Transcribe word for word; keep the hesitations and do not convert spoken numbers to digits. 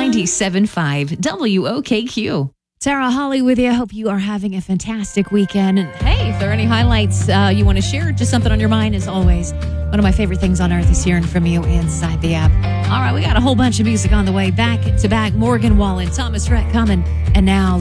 ninety-seven point five W O K Q. Sarah Holly with you. I hope you are having a fantastic weekend. And hey, if there are any highlights uh, you want to share, just something on your mind, as always, one of my favorite things on earth is hearing from you inside the app. All right, we got a whole bunch of music on the way. Back to back, Morgan Wallen, Thomas Rhett coming. And now